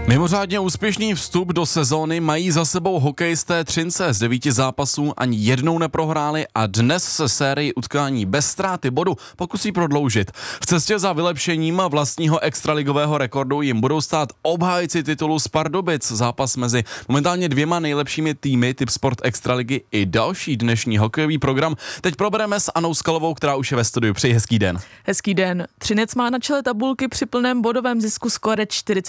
Mimořádně úspěšný vstup do sezóny mají za sebou hokejisté Třince. Z 9 zápasů ani jednou neprohráli a dnes se sérii utkání bez ztráty bodu pokusí prodloužit. V cestě za vylepšením vlastního extraligového rekordu jim budou stát obhájci titulu z Pardubic. Zápas mezi momentálně dvěma nejlepšími týmy Tipsport Extraligy i další dnešní hokejový program. Teď probereme s Anou Skalovou, která už je ve studiu. Přeji hezký den. Hezký den. Třinec má na čele tabulky při plném bodovém zisku skóre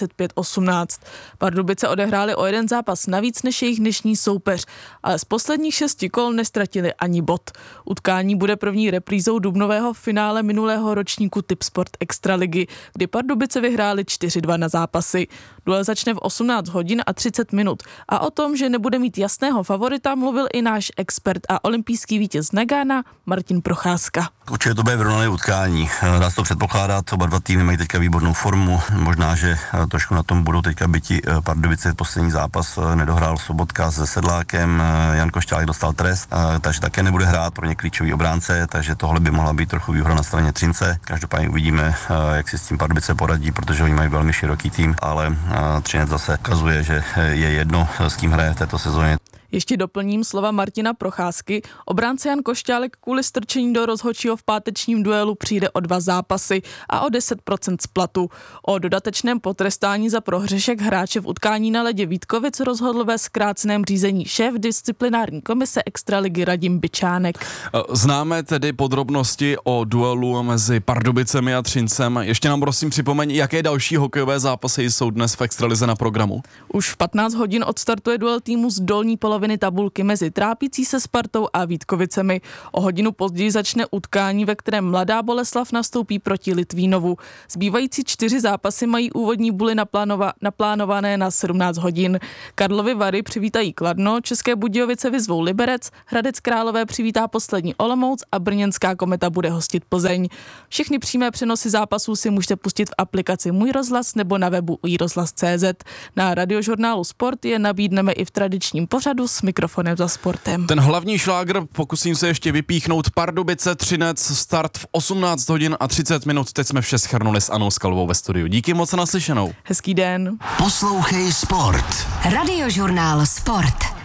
45-18. Pardubice odehráli o jeden zápas navíc než jejich dnešní soupeř, ale z posledních 6 kol nestratili ani bod. Utkání bude první reprízou dubnového finále minulého ročníku Tipsport Extraligy, kdy Pardubice vyhráli 4-2 na zápasy. Duel začne v 18 hodin a 30 minut a o tom, že nebude mít jasného favorita, mluvil i náš expert a olympijský vítěz Nagana Martin Procházka. Určitě to bude vyrovnané utkání. Dá se to předpokládat, oba dva týmy mají teďka výbornou formu, možná, že trošku na tom budou teďka byti Pardubice. Poslední zápas nedohrál Sobotka se Sedlákem, Jan Košťálek dostal trest, takže také nebude hrát, pro ně klíčový obránce, takže tohle by mohla být trochu výhoda na straně Třince. Každopádně uvidíme, jak si s tím Pardubice poradí, protože oni mají velmi široký tým, ale Třinec zase ukazuje, že je jedno, s kým hraje v této sezóně. Ještě doplním slova Martina Procházky. Obránce Jan Košťálek kvůli strčení do rozhodčího v pátečním duelu přijde o 2 zápasy a o 10% z platu. O dodatečném potrestání za prohřešek hráče v utkání na ledě Vítkovic rozhodl ve zkráceném řízení šéf disciplinární komise Extraligy Radim Byčánek. Známe tedy podrobnosti o duelu mezi Pardubicemi a Třincem. Ještě nám prosím připomeň, jaké další hokejové zápasy jsou dnes v Extralize na programu. Už v 15 hodin odstartuje duel týmu z dolní poloviny tabulky mezi trápící se Spartou a Vítkovicemi. O hodinu později začne utkání, ve kterém Mladá Boleslav nastoupí proti Litvínovu. Zbývající 4 zápasy mají úvodní buly naplánované na 17 hodin. Karlovy Vary přivítají Kladno, České Budějovice vyzvou Liberec, Hradec Králové přivítá poslední Olomouc a brněnská Kometa bude hostit Plzeň. Všechny přímé přenosy zápasů si můžete pustit v aplikaci Můj rozhlas nebo na webu iRozhlas.cz. Na Radiožurnálu Sport je nabídneme i v tradičním pořadu s mikrofonem za sportem. Ten hlavní šlágr, pokusím se ještě vypíchnout, Pardubice, Třinec, start v 18 hodin a 30 minut. Teď jsme vše shrnuli s Anou Skalovou ve studiu. Díky moc, naslyšenou. Hezký den. Poslouchej Sport. Radiožurnál Sport.